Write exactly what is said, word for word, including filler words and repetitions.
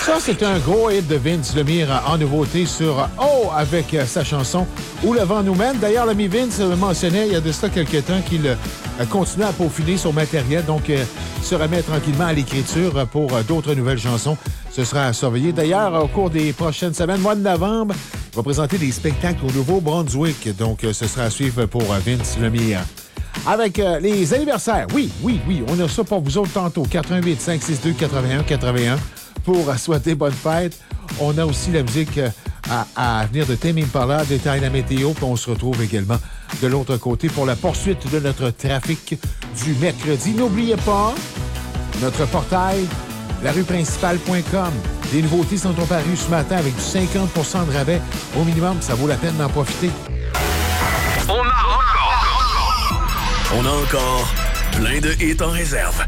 Ça, c'est un gros hit de Vince Lemire en nouveauté sur Oh avec sa chanson Où le vent nous mène. D'ailleurs, l'ami Vince le mentionnait il y a de cela quelques temps qu'il continue à peaufiner son matériel, donc euh, se remet tranquillement à l'écriture pour euh, d'autres nouvelles chansons. Ce sera à surveiller. D'ailleurs, au cours des prochaines semaines, mois de novembre, il va présenter des spectacles au Nouveau-Brunswick. Donc, euh, ce sera à suivre pour euh, Vince Lemire. Avec euh, les anniversaires, oui, oui, oui, on a ça pour vous autres tantôt. quatre un huit cinq six deux huit un huit un pour euh, souhaiter bonne fête. On a aussi la musique euh, à, à venir de Tame Impala, détail la météo, puis on se retrouve également de l'autre côté pour la poursuite de notre trafic du mercredi. N'oubliez pas notre portail, la rue principale point com. Des nouveautés sont parues ce matin avec du cinquante pour cent de rabais au minimum. Ça vaut la peine d'en profiter. On a encore... On a encore plein de hits en réserve.